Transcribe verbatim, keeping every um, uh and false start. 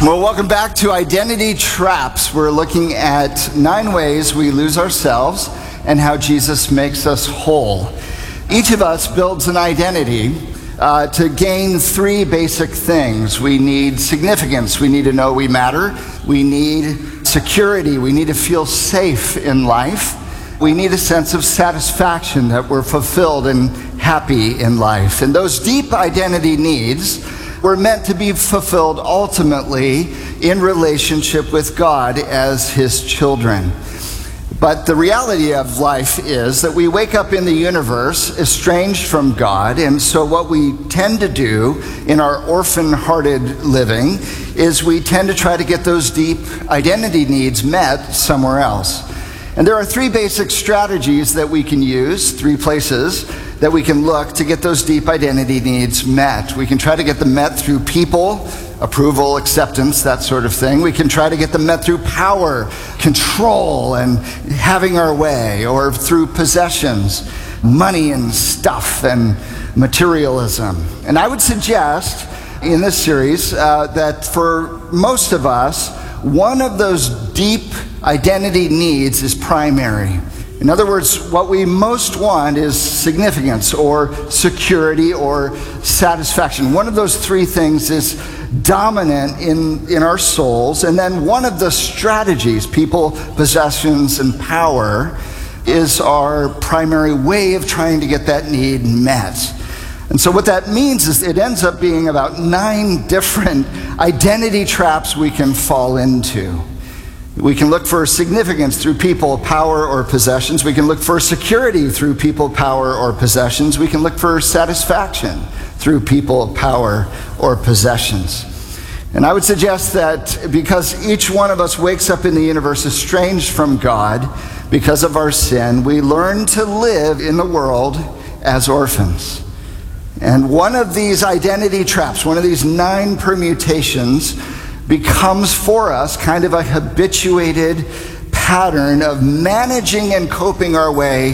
Well, welcome back to Identity Traps. We're looking at nine ways we lose ourselves and how Jesus makes us whole. Each of us builds an identity uh, to gain three basic things. We need significance. We need to know we matter. We need security. We need to feel safe in life. We need a sense of satisfaction that we're fulfilled and happy in life. And those deep identity needs were meant to be fulfilled ultimately in relationship with God as His children. But the reality of life is that we wake up in the universe estranged from God, and so what we tend to do in our orphan-hearted living is we tend to try to get those deep identity needs met somewhere else. And there are three basic strategies that we can use, three places that we can look to get those deep identity needs met. We can try to get them met through people, approval, acceptance, that sort of thing. We can try to get them met through power, control, and having our way, or through possessions, money and stuff, and materialism. And I would suggest in this series uh, that for most of us, one of those deep identity needs is primary. In other words, what we most want is significance or security or satisfaction. One of those three things is dominant in, in our souls. And then one of the strategies, people, possessions, and power, is our primary way of trying to get that need met. And so what that means is it ends up being about nine different identity traps we can fall into. We can look for significance through people, power, or possessions. We can look for security through people, power, or possessions. We can look for satisfaction through people, power, or possessions. And I would suggest that because each one of us wakes up in the universe estranged from God because of our sin, we learn to live in the world as orphans. And one of these identity traps, one of these nine permutations, becomes for us kind of a habituated pattern of managing and coping our way